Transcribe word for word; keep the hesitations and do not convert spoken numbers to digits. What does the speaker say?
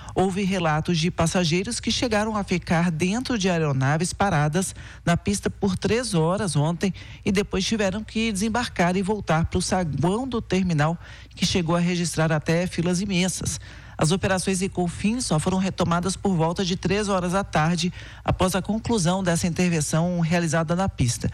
Houve relatos de passageiros que chegaram a ficar dentro de aeronaves paradas na pista por três horas ontem e depois tiveram que desembarcar e voltar para o saguão do terminal, que chegou a registrar até filas imensas. As operações Ecofins só foram retomadas por volta de três horas da tarde, após a conclusão dessa intervenção realizada na pista.